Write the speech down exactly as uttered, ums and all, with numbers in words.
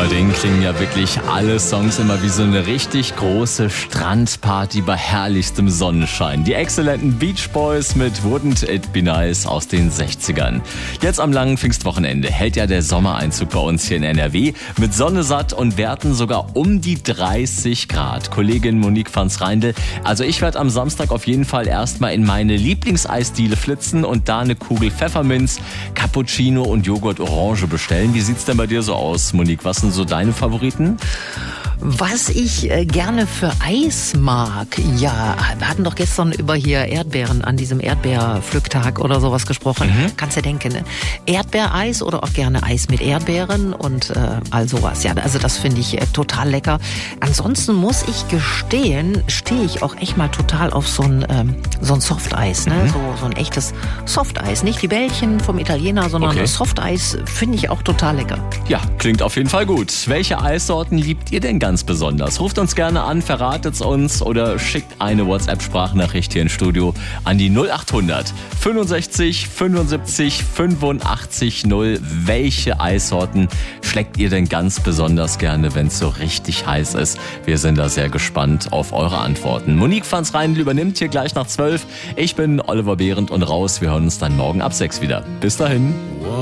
Bei denen klingen ja wirklich alle Songs immer wie so eine richtig große Strandparty bei herrlichstem Sonnenschein. Die exzellenten Beach Boys mit Wouldn't It Be Nice aus den sechzigern. Jetzt am langen Pfingstwochenende hält ja der Sommereinzug bei uns hier in N R W mit Sonne satt und Werten sogar um die dreißig Grad. Kollegin Monique van 's Reindl, also ich werde am Samstag auf jeden Fall erstmal in meine Lieblingseisdiele flitzen und da eine Kugel Pfefferminz, Cappuccino und Joghurt Orange bestellen. Wie sieht's denn bei dir so aus, Monique? Was sind so deine Favoriten? Was ich äh, gerne für Eis mag, ja, wir hatten doch gestern über hier Erdbeeren an diesem Erdbeerpflücktag oder sowas gesprochen. Mhm. Kannst du denken, ne? Erdbeereis oder auch gerne Eis mit Erdbeeren und äh, all sowas. Ja, also das finde ich äh, total lecker. Ansonsten muss ich gestehen, stehe ich auch echt mal total auf so ein, ähm, so ein Softeis, ne? Mhm. So, so ein echtes Softeis. Nicht die Bällchen vom Italiener, sondern okay. Das Softeis finde ich auch total lecker. Ja, klingt auf jeden Fall gut. Welche Eissorten liebt ihr denn ganz besonders? Ruft uns gerne an, verratet's uns oder schickt eine WhatsApp-Sprachnachricht hier ins Studio an die null acht hundert fünfundsechzig fünfundsiebzig fünfundachtzig null. Welche Eissorten schleckt ihr denn ganz besonders gerne, wenn es so richtig heiß ist? Wir sind da sehr gespannt auf eure Antworten. Monique van 's Reindl übernimmt hier gleich nach zwölf. Ich bin Oliver Behrendt und raus. Wir hören uns dann morgen ab sechs wieder. Bis dahin.